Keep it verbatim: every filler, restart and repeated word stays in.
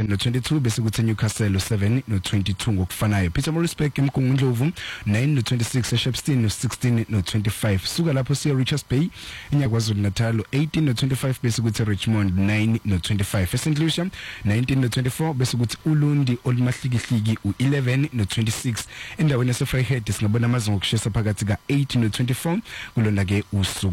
no twenty-two bese kuthi Newcastle seven no twenty-two ngokufanayo. Petermaritzburg eMgungundlovu nine no twenty-six, eShepstone no sixteen no twenty-five. Suka lapho siya Richards Bay eNyakwazulu Natal eighteen no twenty-five bese kuthi Richmond nine no twenty-five, eSt Lucia nineteen no twenty-four bese kuthi uLundi olumahlikihliki u11 no twenty-six. Endaweni yaseFryhead singabona amazinga okushisa phakathi ka eight no twenty-four kulona ke usuku